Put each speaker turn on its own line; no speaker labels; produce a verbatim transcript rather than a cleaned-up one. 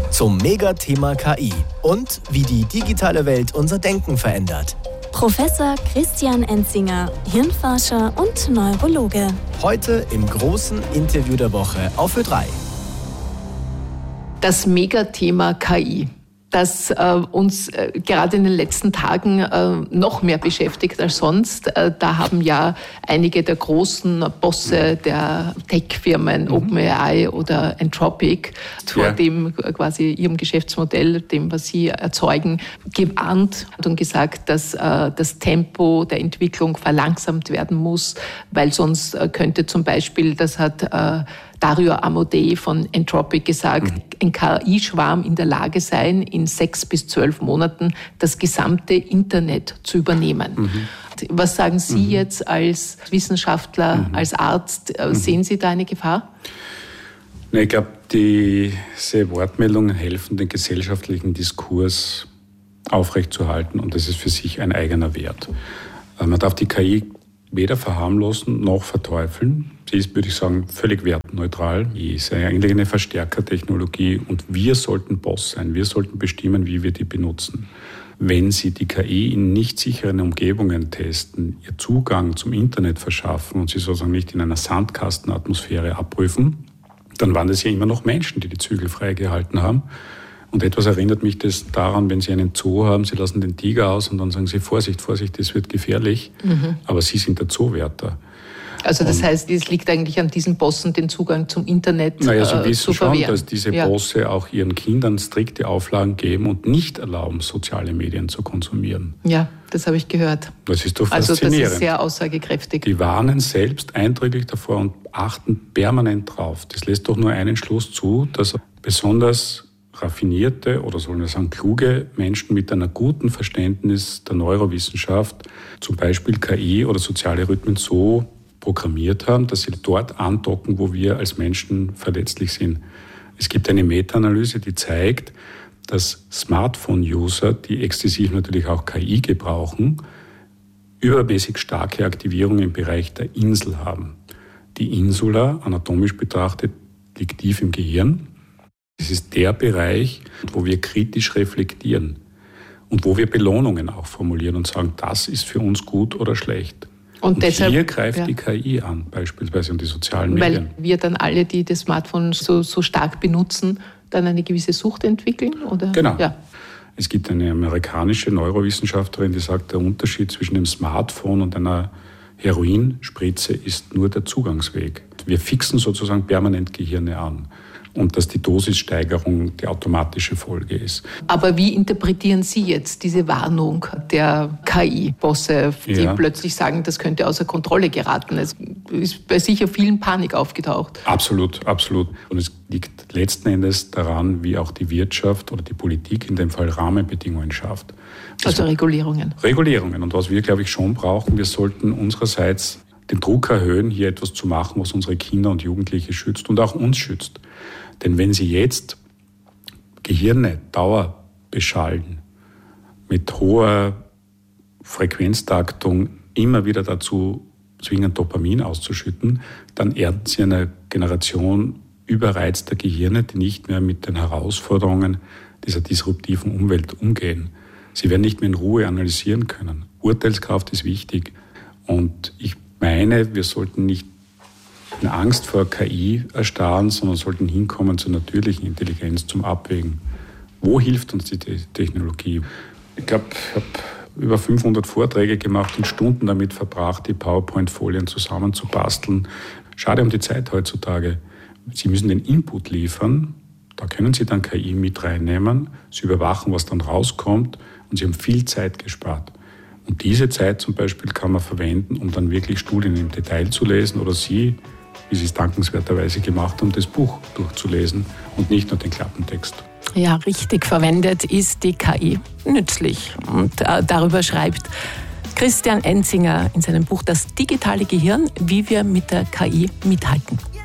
zum Megathema K I und wie die digitale Welt unser Denken verändert.
Professor Christian Enzinger, Hirnforscher und Neurologe.
Heute im großen Interview der Woche auf Ö drei.
Das Megathema K I, das äh, uns äh, gerade in den letzten Tagen äh, noch mehr beschäftigt als sonst. Äh, da haben ja einige der großen Bosse der Tech-Firmen, mhm. OpenAI oder Anthropic, vor ja. dem äh, quasi ihrem Geschäftsmodell, dem, was sie erzeugen, gewarnt und gesagt, dass äh, das Tempo der Entwicklung verlangsamt werden muss, weil sonst äh, könnte zum Beispiel, das hat äh, Dario Amodei von Anthropic gesagt, mhm. ein K I-Schwarm in der Lage sein, in sechs bis zwölf Monaten das gesamte Internet zu übernehmen. Mhm. Was sagen Sie mhm. jetzt als Wissenschaftler, mhm. als Arzt? Mhm. Sehen Sie da eine Gefahr?
Na, ich glaube, diese Wortmeldungen helfen, den gesellschaftlichen Diskurs aufrechtzuerhalten, und das ist für sich ein eigener Wert. Man darf die K I weder verharmlosen noch verteufeln. Sie ist, würde ich sagen, völlig wertneutral. Sie ist eigentlich eine Verstärkertechnologie und wir sollten Boss sein. Wir sollten bestimmen, wie wir die benutzen. Wenn Sie die K I in nicht sicheren Umgebungen testen, ihr Zugang zum Internet verschaffen und sie sozusagen nicht in einer Sandkastenatmosphäre abprüfen, dann waren es ja immer noch Menschen, die die Zügel freigehalten haben. Und etwas erinnert mich das daran, wenn Sie einen Zoo haben, Sie lassen den Tiger aus und dann sagen Sie, Vorsicht, Vorsicht, das wird gefährlich. Mhm. Aber Sie sind der Zoowärter.
Also das und, heißt, es liegt eigentlich an diesen Bossen, den Zugang zum Internet
naja, Sie
äh,
wissen
zu
schon,
verwehren.
dass diese
ja.
Bosse auch ihren Kindern strikte Auflagen geben und nicht erlauben, soziale Medien zu konsumieren.
Ja, das habe ich gehört.
Das ist doch faszinierend.
Also das ist sehr aussagekräftig.
Die warnen selbst eindrücklich davor und achten permanent drauf. Das lässt doch nur einen Schluss zu, dass besonders raffinierte oder sollen wir sagen kluge Menschen mit einem guten Verständnis der Neurowissenschaft zum Beispiel K I oder soziale Rhythmen so programmiert haben, dass sie dort andocken, wo wir als Menschen verletzlich sind. Es gibt eine Meta-Analyse, die zeigt, dass Smartphone-User, die exzessiv natürlich auch K I gebrauchen, übermäßig starke Aktivierung im Bereich der Insel haben. Die Insula, anatomisch betrachtet, liegt tief im Gehirn. Es ist der Bereich, wo wir kritisch reflektieren und wo wir Belohnungen auch formulieren und sagen, das ist für uns gut oder schlecht. Und, und deshalb, hier greift ja. die K I an, beispielsweise und die sozialen Medien.
Weil wir dann alle, die das Smartphone so, so stark benutzen, dann eine gewisse Sucht entwickeln? Oder?
Genau.
Ja.
Es gibt eine amerikanische Neurowissenschaftlerin, die sagt, der Unterschied zwischen dem Smartphone und einer Heroinspritze ist nur der Zugangsweg. Wir fixen sozusagen permanent Gehirne an. Und dass die Dosissteigerung die automatische Folge ist.
Aber wie interpretieren Sie jetzt diese Warnung der K I-Bosse, die ja. plötzlich sagen, das könnte außer Kontrolle geraten? Es ist bei sicher vielen Panik aufgetaucht.
Absolut, absolut. Und es liegt letzten Endes daran, wie auch die Wirtschaft oder die Politik in dem Fall Rahmenbedingungen schafft.
Also, also Regulierungen.
Regulierungen. Und was wir, glaube ich, schon brauchen, wir sollten unsererseits den Druck erhöhen, hier etwas zu machen, was unsere Kinder und Jugendliche schützt und auch uns schützt. Denn wenn Sie jetzt Gehirne dauerbeschallen, mit hoher Frequenztaktung immer wieder dazu zwingen, Dopamin auszuschütten, dann ernten Sie eine Generation überreizter Gehirne, die nicht mehr mit den Herausforderungen dieser disruptiven Umwelt umgehen. Sie werden nicht mehr in Ruhe analysieren können. Urteilskraft ist wichtig. Und ich meine, wir sollten nicht in Angst vor K I erstarren, sondern sollten hinkommen zur natürlichen Intelligenz, zum Abwägen. Wo hilft uns die Technologie? Ich glaube, ich habe über fünfhundert Vorträge gemacht und Stunden damit verbracht, die PowerPoint-Folien zusammenzubasteln. Schade um die Zeit heutzutage. Sie müssen den Input liefern, da können Sie dann K I mit reinnehmen, Sie überwachen, was dann rauskommt und Sie haben viel Zeit gespart. Und diese Zeit zum Beispiel kann man verwenden, um dann wirklich Studien im Detail zu lesen oder Sie, wie Sie es dankenswerterweise gemacht haben, das Buch durchzulesen und nicht nur den Klappentext.
Ja, richtig verwendet ist die K I nützlich. Und äh, darüber schreibt Christian Enzinger in seinem Buch Das digitale Gehirn, wie wir mit der K I mithalten.